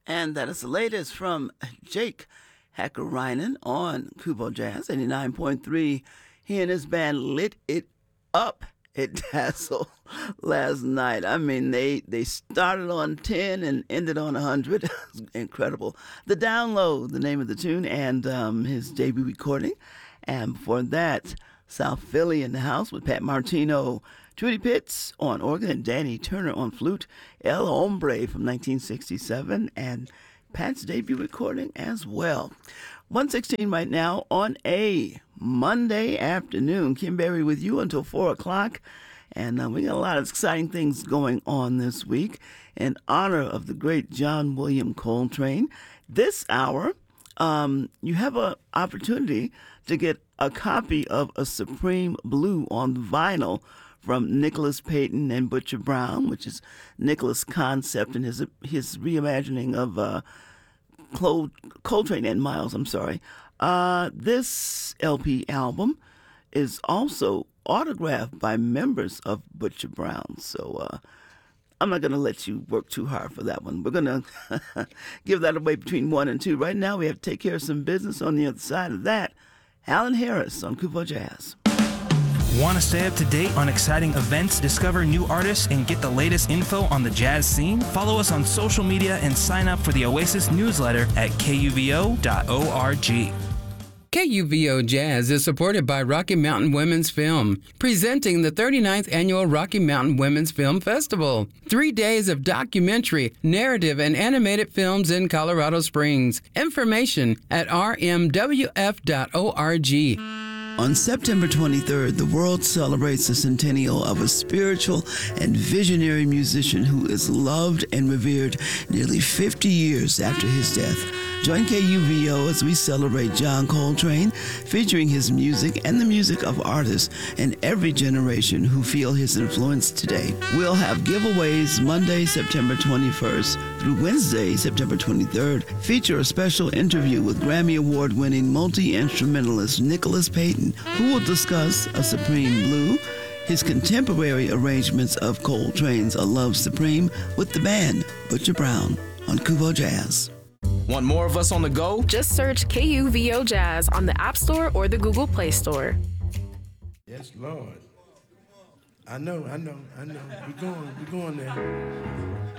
And that is the latest from Jake Hakkarainen on Kubo Jazz 89.3. He and his band lit it up at Dazzle last night. I mean, they started on 10 and ended on 100. Incredible. The Download, the name of the tune, and his debut recording. And before that, South Philly in the house with Pat Martino, Trudy Pitts on organ, and Danny Turner on flute. El Hombre from 1967, and Pat's debut recording as well. 1:16 right now on a Monday afternoon. Kim Berry with you until 4 o'clock. And we got a lot of exciting things going on this week in honor of the great John William Coltrane. This hour, you have an opportunity to get a copy of A Supreme Blue on vinyl from Nicholas Payton and Butcher Brown, which is Nicholas' concept and his reimagining of Coltrane and Miles, this LP album is also autographed by members of Butcher Brown. So I'm not going to let you work too hard for that one. We're going to give that away between 1 and 2. Right now, we have to take care of some business on the other side of that. Alan Harris on Kubo Jazz. Want to stay up to date on exciting events, discover new artists, and get the latest info on the jazz scene? Follow us on social media and sign up for the Oasis newsletter at kuvo.org. KUVO Jazz is supported by Rocky Mountain Women's Film, presenting the 39th Annual Rocky Mountain Women's Film Festival. 3 days of documentary, narrative, and animated films in Colorado Springs. Information at rmwf.org. On September 23rd, the world celebrates the centennial of a spiritual and visionary musician who is loved and revered nearly 50 years after his death. Join KUVO as we celebrate John Coltrane, featuring his music and the music of artists in every generation who feel his influence today. We'll have giveaways Monday, September 21st through Wednesday, September 23rd. Feature a special interview with Grammy Award-winning multi-instrumentalist Nicholas Payton, who will discuss A Supreme Blue, his contemporary arrangements of Coltrane's A Love Supreme with the band Butcher Brown on Kubo Jazz. Want more of us on the go? Just search KUVO Jazz on the App Store or the Google Play Store. Yes, Lord. I know. We're going there.